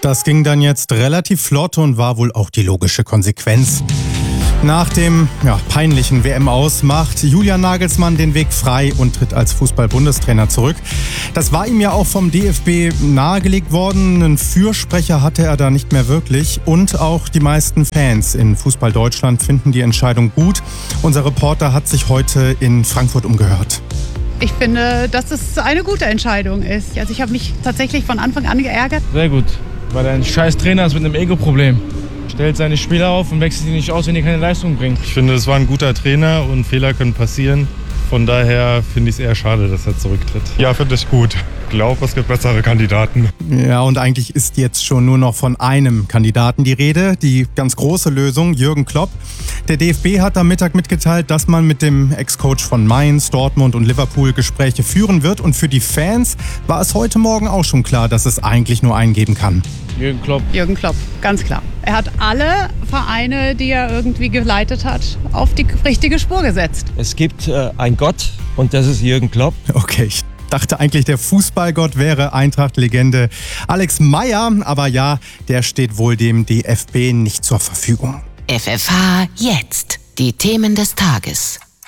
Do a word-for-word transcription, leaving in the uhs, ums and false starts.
Das ging dann jetzt relativ flott und war wohl auch die logische Konsequenz. Nach dem ja, peinlichen W M-Aus macht Julian Nagelsmann den Weg frei und tritt als Fußball-Bundestrainer zurück. Das war ihm ja auch vom D F B nahegelegt worden. Einen Fürsprecher hatte er da nicht mehr wirklich. Und auch die meisten Fans in Fußball Deutschland finden die Entscheidung gut. Unser Reporter hat sich heute in Frankfurt umgehört. Ich finde, dass es eine gute Entscheidung ist. Also ich habe mich tatsächlich von Anfang an geärgert. Sehr gut, weil er ein scheiß Trainer ist mit einem Ego-Problem. Stellt seine Spieler auf und wechselt sie nicht aus, wenn die keine Leistung bringen. Ich finde, es war ein guter Trainer und Fehler können passieren. Von daher finde ich es eher schade, dass er zurücktritt. Ja, finde ich gut. Ich glaube, es gibt bessere Kandidaten. Ja, und eigentlich ist jetzt schon nur noch von einem Kandidaten die Rede. Die ganz große Lösung, Jürgen Klopp. Der D F B hat am Mittag mitgeteilt, dass man mit dem Ex-Coach von Mainz, Dortmund und Liverpool Gespräche führen wird. Und für die Fans war es heute Morgen auch schon klar, dass es eigentlich nur einen geben kann. Jürgen Klopp. Jürgen Klopp, ganz klar. Er hat alle Vereine, die er irgendwie geleitet hat, auf die richtige Spur gesetzt. Es gibt äh, einen Gott und das ist Jürgen Klopp. Okay, ich dachte eigentlich, der Fußballgott wäre Eintracht-Legende Alex Meyer. Aber ja, der steht wohl dem D F B nicht zur Verfügung. F F H jetzt. Die Themen des Tages.